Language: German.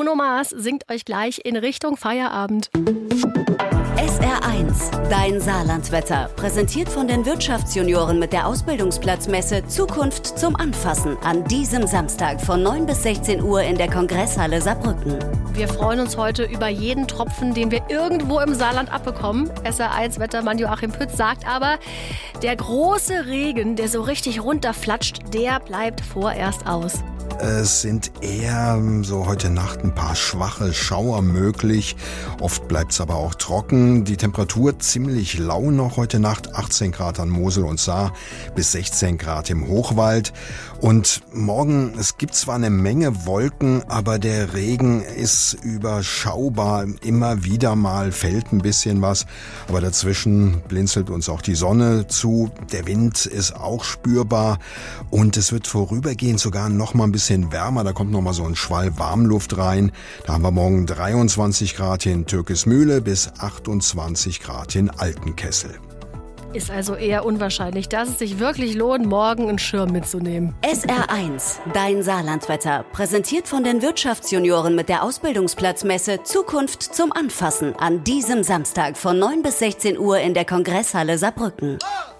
Bruno Mars singt euch gleich in Richtung Feierabend. SR1, dein Saarlandwetter. Präsentiert von den Wirtschaftsjunioren mit der Ausbildungsplatzmesse Zukunft zum Anfassen. An diesem Samstag von 9 bis 16 Uhr in der Kongresshalle Saarbrücken. Wir freuen uns heute über jeden Tropfen, den wir irgendwo im Saarland abbekommen. SR1-Wettermann Joachim Pütz sagt aber, der große Regen, der so richtig runterflatscht, der bleibt vorerst aus. Es sind eher so heute Nacht ein paar schwache Schauer möglich. Oft bleibt es aber auch trocken. Die Temperatur ziemlich lau noch heute Nacht. 18 Grad an Mosel und Saar bis 16 Grad im Hochwald. Und morgen, es gibt zwar eine Menge Wolken, aber der Regen ist überschaubar. Immer wieder mal fällt ein bisschen was. Aber dazwischen blinzelt uns auch die Sonne zu. Der Wind ist auch spürbar. Und es wird vorübergehend sogar noch mal ein bisschen wärmer, da kommt noch mal so ein Schwall Warmluft rein. Da haben wir morgen 23 Grad in Türkismühle bis 28 Grad in Altenkessel. Ist also eher unwahrscheinlich, dass es sich wirklich lohnt, morgen einen Schirm mitzunehmen. SR1, dein Saarlandwetter. Präsentiert von den Wirtschaftsjunioren mit der Ausbildungsplatzmesse Zukunft zum Anfassen. An diesem Samstag von 9 bis 16 Uhr in der Kongresshalle Saarbrücken.